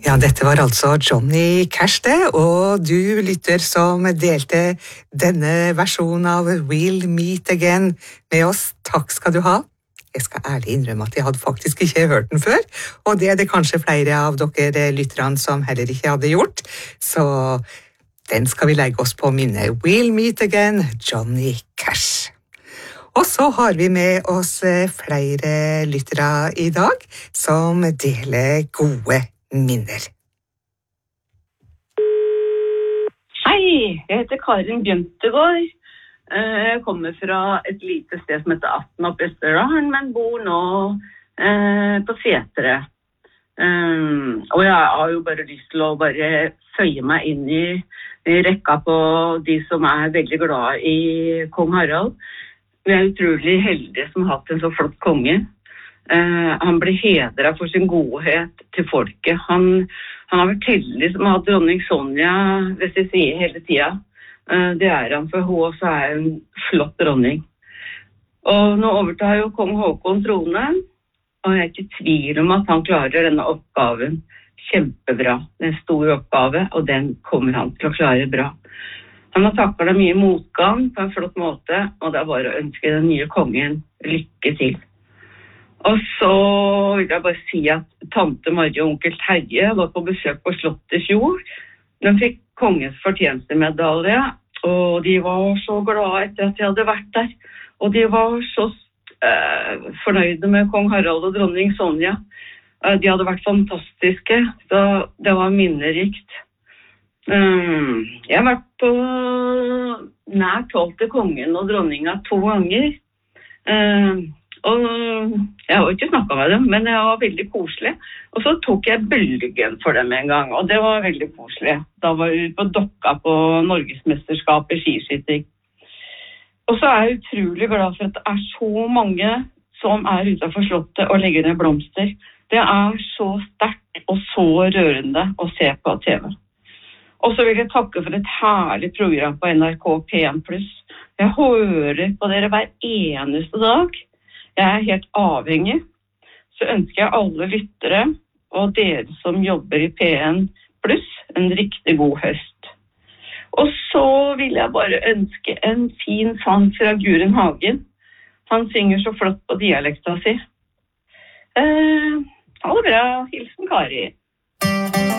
Ja, dette var altså Johnny Cash det, og du lytter som delte denne versjonen av We'll Meet Again med oss. Takk skal du ha. Jeg skal ærlig innrømme at jeg hadde faktisk ikke hørt den før, og det er det kanskje flere av dere lytterne som heller ikke hadde gjort, så den skal vi legge oss på minnet. We'll Meet Again, Johnny Cash. Og så har vi med oss flere lyttere i dag som deler gode minner. Hei, jeg heter Karin Bjøntegård. Jeg kommer fra et lite sted som heter Atna oppe i Østerdalen, men bor nå på Setre. Og jeg har jo bare lyst til å bare føye meg inn i rekka på de som er veldig glad i kong Harald. Vi er utrolig heldige som har hatt en så flott konge. Han blir hedret for sin godhet til folket. Han har vært heldig som har hatt dronning Sonja ved sin side hele tiden. Det er han, for hun også er en flott dronning. Og nå overtar jo kong Håkon tronen, og jeg er ikke i tvil om at han klarer denne oppgaven kjempebra. Det er en stor oppgave, og den kommer han til å klare bra. Han har taklet mye motgang på en flott måte, og det er bare å ønske den nye kongen lykke til. Og så vil jeg bare si at tante Marie og onkel Terje var på besøk på slottet i fjor. De fikk kongens fortjenestemedalje, og de var så glade etter at de hadde vært der. Og de var så fornøyde med kong Harald og dronning Sonja. De hadde vært fantastiske, så det var minnerikt. Jeg har vært på nær 12 til kongen og dronninga 2 ganger. Og jeg har jo ikke snakket med dem, men det var veldig koselig. Og så tok jeg bølgen for dem en gang, og det var veldig koselig. Da var vi på Dokka på Norgesmesterskapet i skiskyting. Og så er jeg utrolig glad for at det er så mange som er utenfor slottet og legger ned blomster. Det er så sterkt og så rørende å se på TV. Og så vil jeg takke for et herlig program på NRK P1+. Jeg hører på dere hver eneste dag. Jeg er helt avhengig. Så ønsker jeg alle lyttere og dere som jobber i P1+ en riktig god høst. Og så vil jeg bare ønske en fin sang fra Guren Hagen. Han synger så flott på dialekta si. Ha det bra. Hilsen Kari.